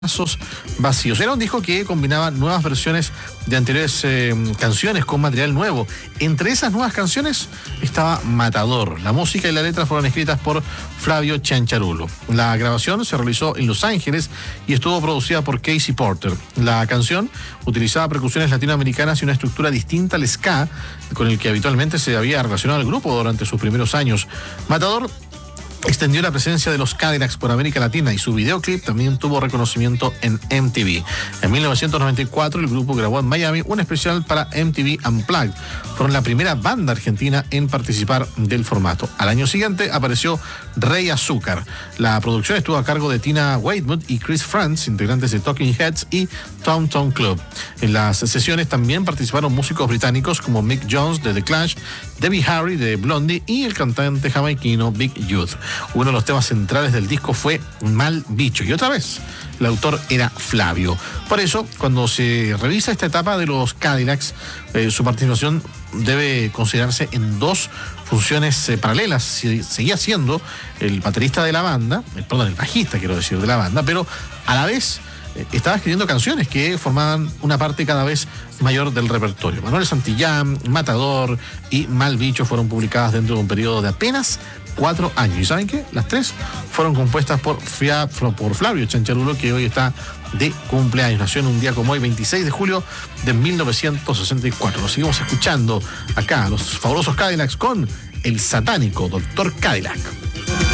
Brazos vacíos. Era un disco que combinaba nuevas versiones de anteriores canciones con material nuevo. Entre esas nuevas canciones estaba Matador. La música y la letra fueron escritas por Flavio Cianciarulo. La grabación se realizó en Los Ángeles y estuvo producida por Casey Porter. La canción utilizaba percusiones latinoamericanas y una estructura distinta al ska, con el que habitualmente se había relacionado el grupo durante sus primeros años. Matador extendió la presencia de los Cadillacs por América Latina y su videoclip también tuvo reconocimiento en MTV. En 1994 el grupo grabó en Miami un especial para MTV Unplugged. Fueron la primera banda argentina en participar del formato. Al año siguiente apareció Rey Azúcar. La producción estuvo a cargo de Tina Weymouth y Chris Frantz, integrantes de Talking Heads y Tom Tom Club. En las sesiones también participaron músicos británicos como Mick Jones de The Clash, Debbie Harry de Blondie y el cantante jamaiquino Big Youth. Uno de los temas centrales del disco fue Mal Bicho. Y otra vez, el autor era Flavio. Por eso, cuando se revisa esta etapa de los Cadillacs, su participación debe considerarse en dos funciones paralelas. Seguía siendo el baterista de la banda, el bajista, quiero decir, de la banda, pero a la vez estaba escribiendo canciones que formaban una parte cada vez mayor del repertorio. Manuel Santillán, Matador y Mal Bicho fueron publicadas dentro de un periodo de apenas 4 años. ¿Y saben qué? Las tres fueron compuestas por Flavio Cianciarulo, que hoy está de cumpleaños. Nació en un día como hoy, 26 de julio de 1964. Lo seguimos escuchando acá, los fabulosos Cadillacs con el satánico Dr. Cadillac.